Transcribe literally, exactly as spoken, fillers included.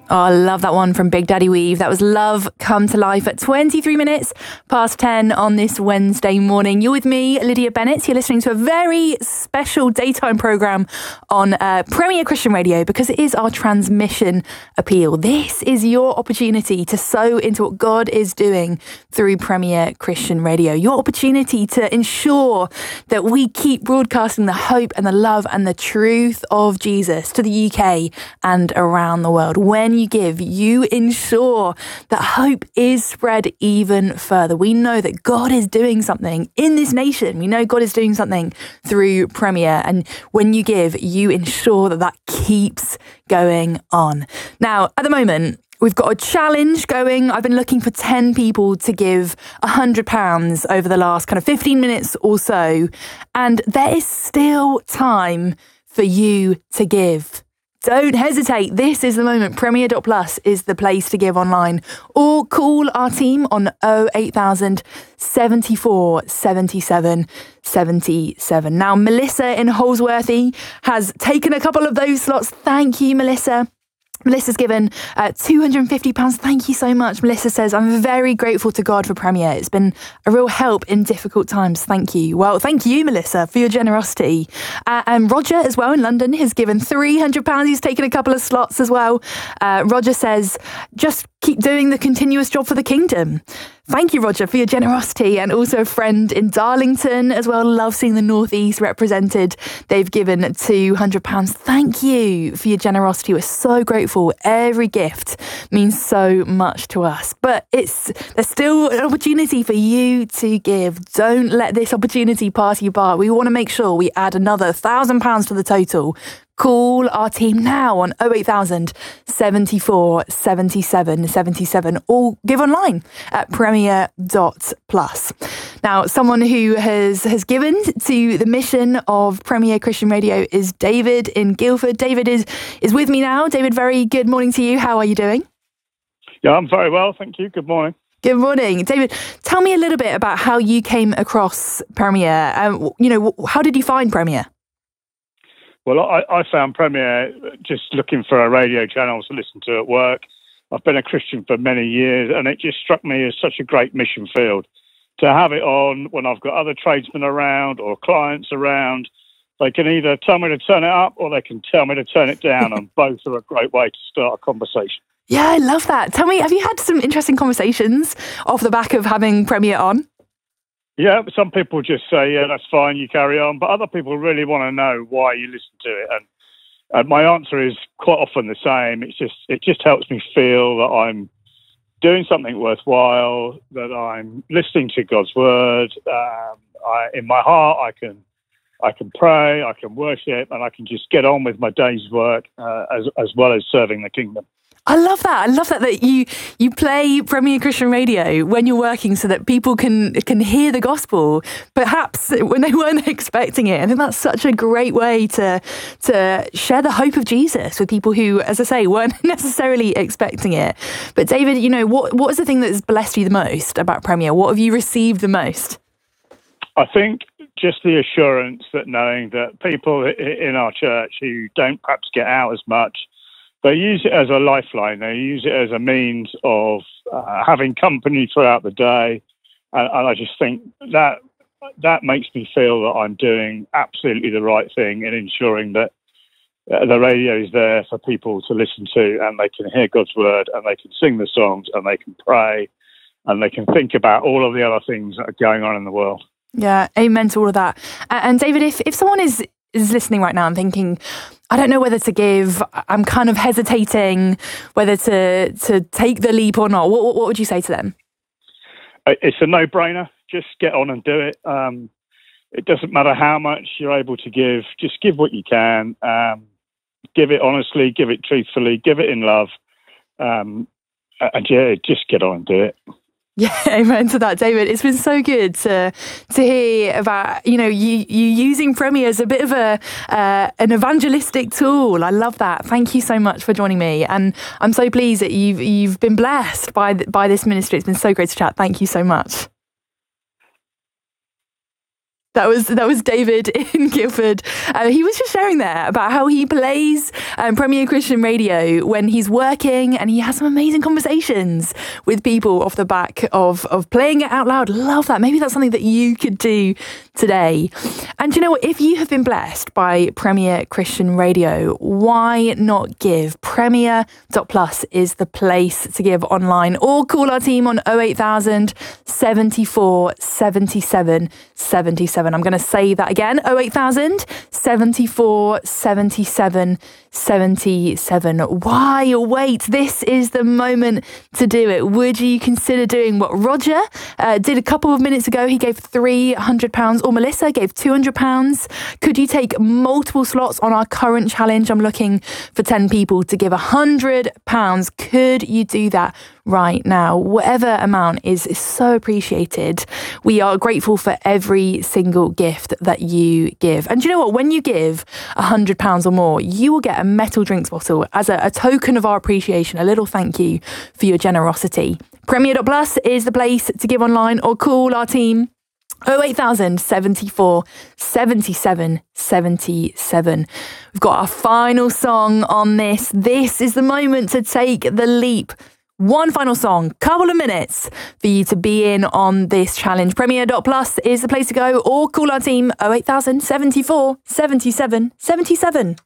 Oh, I love that one from Big Daddy Weave. That was Love Come to Life at twenty-three minutes past ten on this Wednesday morning. You're with me, Lydia Bennett. You're listening to a very special daytime programme on uh, Premier Christian Radio because it is our transmission appeal. This is your opportunity to sow into what God is doing through Premier Christian Radio. Your opportunity to ensure that we keep broadcasting the hope and the love and the truth of Jesus to the U K and around the world. When you give, you ensure that hope is spread even further. We know that God is doing something in this nation. We know God is doing something through Premier. And when you give, you ensure that that keeps going on. Now, at the moment, we've got a challenge going. I've been looking for ten people to give one hundred pounds over the last kind of fifteen minutes or so. And there is still time for you to give. Don't hesitate. This is the moment. Premier dot plus is the place to give online. Or call our team on oh eight thousand, seventy-four, seventy-seven, seventy-seven. Now, Melissa in Holsworthy has taken a couple of those slots. Thank you, Melissa. Melissa's given uh, two hundred fifty pounds. Thank you so much. Melissa says, I'm very grateful to God for Premier. It's been a real help in difficult times. Thank you. Well, thank you, Melissa, for your generosity. Uh, and Roger as well in London has given three hundred pounds. He's taken a couple of slots as well. Uh, Roger says, just keep doing the continuous job for the kingdom. Thank you, Roger, for your generosity. And also a friend in Darlington as well. Love seeing the North East represented. They've given two hundred pounds. Thank you for your generosity. We're so grateful. Every gift means so much to us. But it's there's still an opportunity for you to give. Don't let this opportunity pass you by. We want to make sure we add another one thousand pounds to the total. Call our team now on oh eight thousand, seventy-four, seventy-seven, seventy-seven or give online at Premier dot plus. Now, someone who has, has given to the mission of Premier Christian Radio is David in Guildford. David is, is with me now. David, very good morning to you. How are you doing? Yeah, I'm very well. Thank you. Good morning. Good morning. David, tell me a little bit about how you came across Premier. Um, you know, how did you find Premier? Well, I, I found Premier just looking for a radio channel to listen to at work. I've been a Christian for many years, and it just struck me as such a great mission field. To have it on when I've got other tradesmen around or clients around, they can either tell me to turn it up or they can tell me to turn it down, and both are a great way to start a conversation. Yeah, I love that. Tell me, have you had some interesting conversations off the back of having Premier on? Yeah, some people just say, yeah, that's fine, you carry on. But other people really want to know why you listen to it. And, and my answer is quite often the same. It's just it just helps me feel that I'm doing something worthwhile, that I'm listening to God's word. Um, I, in my heart, I can I can pray, I can worship, and I can just get on with my day's work uh, as as well as serving the kingdom. I love that. I love that that you you play Premier Christian Radio when you're working so that people can can hear the gospel, perhaps when they weren't expecting it. I think that's such a great way to to share the hope of Jesus with people who, as I say, weren't necessarily expecting it. But David, you know, what what is the thing that has blessed you the most about Premier? What have you received the most? I think just the assurance that knowing that people in our church who don't perhaps get out as much, they use it as a lifeline. They use it as a means of uh, having company throughout the day. And, and I just think that that makes me feel that I'm doing absolutely the right thing in ensuring that uh, the radio is there for people to listen to, and they can hear God's word, and they can sing the songs, and they can pray, and they can think about all of the other things that are going on in the world. Yeah, amen to all of that. And David, if, if someone is is listening right now and thinking, I don't know whether to give, I'm kind of hesitating whether to to take the leap or not, what, what would you say to them? It's a no-brainer. Just get on and do it. Um, it doesn't matter how much you're able to give. Just give what you can. Um, give it honestly, give it truthfully, give it in love. Um, and yeah, just get on and do it. Yeah, amen to that, David. It's been so good to to hear about, you know, you, you using Premier as a bit of a uh, an evangelistic tool. I love that. Thank you so much for joining me, and I'm so pleased that you've you've been blessed by by this ministry. It's been so great to chat. Thank you so much. That was that was David in Guildford. Uh, he was just sharing there about how he plays um, Premier Christian Radio when he's working, and he has some amazing conversations with people off the back of, of playing it out loud. Love that. Maybe that's something that you could do today. And you know what? If you have been blessed by Premier Christian Radio, why not give? Premier dot plus is the place to give online, or call our team on oh eight thousand, seventy-four, seventy-seven, seventy-seven. I'm going to say that again, oh eight thousand, seventy-four, seventy-seven, seventy-seven. Why wait? This is the moment to do it. Would you consider doing what Roger uh, did a couple of minutes ago? He gave three hundred pounds, or Melissa gave two hundred pounds. Could you take multiple slots on our current challenge? I'm looking for ten people to give one hundred pounds. Could you do that right now? Whatever amount is, is so appreciated. We are grateful for every single gift that you give. And do you know what? When you give one hundred pounds or more, you will get a metal drinks bottle as a, a token of our appreciation, a little thank you for your generosity. Premier dot plus is the place to give online, or call our team oh eight thousand, seventy-four, seventy-seven, seventy-seven. We've got our final song on this. This is the moment to take the leap. One final song, couple of minutes for you to be in on this challenge. Premier dot plus is the place to go, or call our team oh eight thousand, seventy-four, seventy-seven, seventy-seven.